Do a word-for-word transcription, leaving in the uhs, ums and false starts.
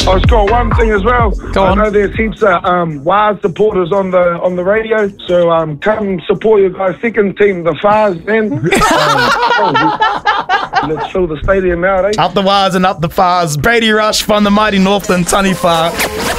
I've got one thing as well. Go on. I know there's heaps of um, Waz supporters on the on the radio, so um, come support your guys' second team, the Fars, then. um, oh, let's fill the stadium out, eh? Up the Waz and up the Fars. Brady Rush from the mighty Northland Taniwha.